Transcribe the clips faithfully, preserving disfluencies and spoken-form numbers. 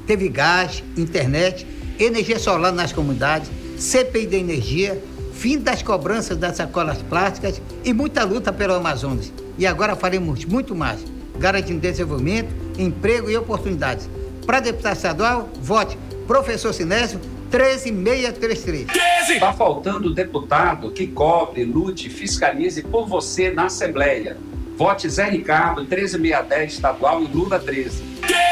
teve gás, internet, energia solar nas comunidades, C P I da energia, fim das cobranças das sacolas plásticas e muita luta pelo Amazonas. E agora faremos muito mais, garantindo desenvolvimento, emprego e oportunidades. Para deputado estadual, vote Professor Sinésio treze mil seiscentos e trinta e três. Está faltando deputado que cobre, lute, fiscalize por você na Assembleia. Vote Zé Ricardo treze mil seiscentos e dez estadual e Lula treze.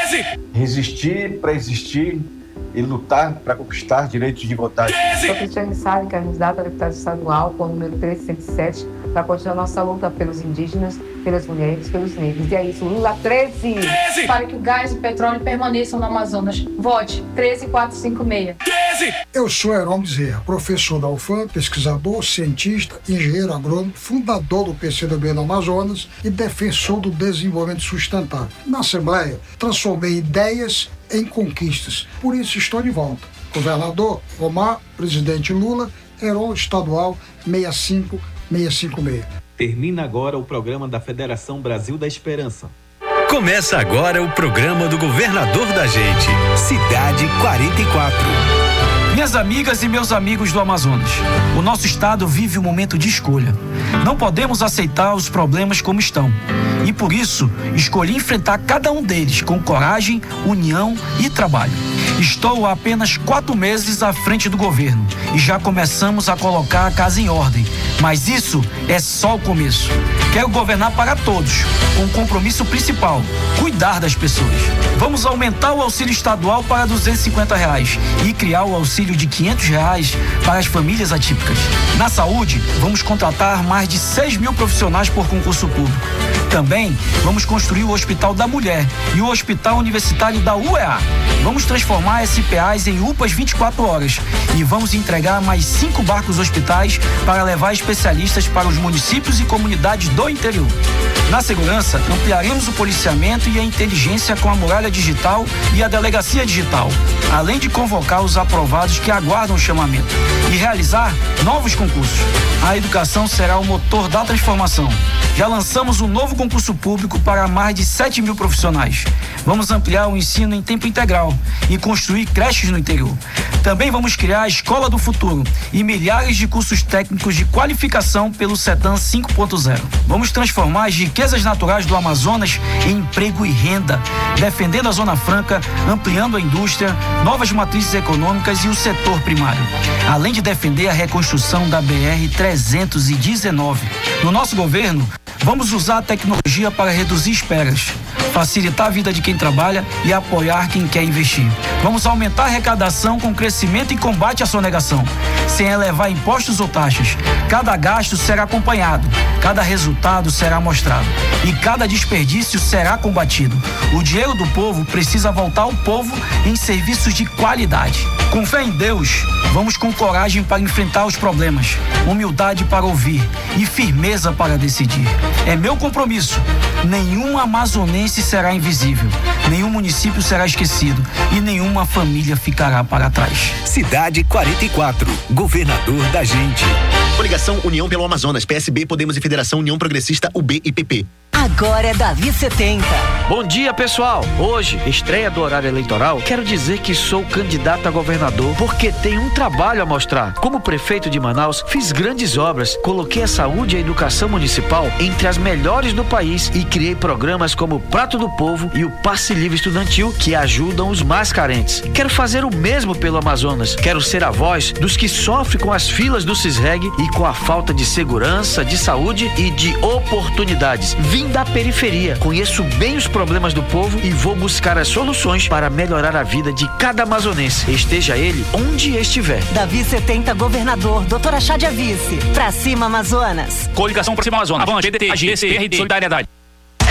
Resistir para existir e lutar para conquistar direitos de votar. Sou Cristiane Salles, candidata a deputada estadual com o número trezentos e sete, para continuar nossa luta pelos indígenas, pelas mulheres, pelos negros. E é isso, Lula treze. treze. Para que o gás e o petróleo permaneçam no Amazonas. Vote treze mil quatrocentos e cinquenta e seis. Eu sou Heron Bezerra, professor da U F A M, pesquisador, cientista, engenheiro agrônomo, fundador do P C do B no Amazonas e defensor do desenvolvimento sustentável. Na Assembleia, transformei ideias em conquistas. Por isso estou de volta. Governador Omar, presidente Lula, Heron estadual seis cinco seis cinco seis. Termina agora o programa da Federação Brasil da Esperança. Começa agora o programa do governador da gente, Cidade quarenta e quatro. Minhas amigas e meus amigos do Amazonas, o nosso estado vive um momento de escolha. Não podemos aceitar os problemas como estão. E por isso, escolhi enfrentar cada um deles com coragem, união e trabalho. Estou há apenas quatro meses à frente do governo e já começamos a colocar a casa em ordem. Mas isso é só o começo. Quero governar para todos, com o compromisso principal, cuidar das pessoas. Vamos aumentar o auxílio estadual para duzentos e cinquenta reais e criar o auxílio de quinhentos reais para as famílias atípicas. Na saúde, vamos contratar mais de seis mil profissionais por concurso público. Também vamos construir o Hospital da Mulher e o Hospital Universitário da U E A. Vamos transformar S P As em U P As vinte e quatro horas e vamos entregar mais cinco barcos hospitais para levar especialistas para os municípios e comunidades do interior. Na segurança, ampliaremos o policiamento e a inteligência com a muralha digital e a delegacia digital, além de convocar os aprovados que aguardam o chamamento e realizar novos concursos. A educação será o motor da transformação. Já lançamos um novo concurso público para mais de sete mil profissionais. Vamos ampliar o ensino em tempo integral e construir creches no interior. Também vamos criar a Escola do Futuro e milhares de cursos técnicos de qualificação pelo CETAM cinco ponto zero. Vamos transformar as riquezas naturais do Amazonas em emprego e renda, defendendo a Zona Franca, ampliando a indústria, novas matrizes econômicas e o setor primário, além de defender a reconstrução da B R trezentos e dezenove. No nosso governo, vamos usar a tecnologia para reduzir esperas, facilitar a vida de quem trabalha e apoiar quem quer investir. Vamos aumentar a arrecadação com crescimento e combate à sonegação, sem elevar impostos ou taxas. Cada gasto será acompanhado, cada resultado será mostrado e cada desperdício será combatido. O dinheiro do povo precisa voltar ao povo em serviços de qualidade. Com fé em Deus, vamos com coragem para enfrentar os problemas, humildade para ouvir e firmeza para decidir. É meu compromisso. Nenhum amazonense será invisível, nenhum município será esquecido e nenhuma família ficará para trás. Cidade quarenta e quatro, governador da gente. Coligação União pelo Amazonas, P S B, Podemos e Federação União Progressista, U B e P P. Agora é Davi setenta. Bom dia, pessoal. Hoje, estreia do horário eleitoral, quero dizer que sou candidato a governador porque tenho um trabalho a mostrar. Como prefeito de Manaus, fiz grandes obras, coloquei a saúde e a educação municipal entre as melhores do país e criei programas como o Prato do Povo e o Passe Livre Estudantil que ajudam os mais carentes. Quero fazer o mesmo pelo Amazonas. Quero ser a voz dos que sofrem com as filas do Cisreg e com a falta de segurança, de saúde e de oportunidades. Vim da periferia, conheço bem os problemas do povo e vou buscar as soluções para melhorar a vida de cada amazonense, esteja ele onde estiver. Davi setenta, governador, doutora Chádia Vice. Pra cima, Amazonas. Coligação Pra Cima Amazonas. Avante, P D T, A G, C R D, Solidariedade.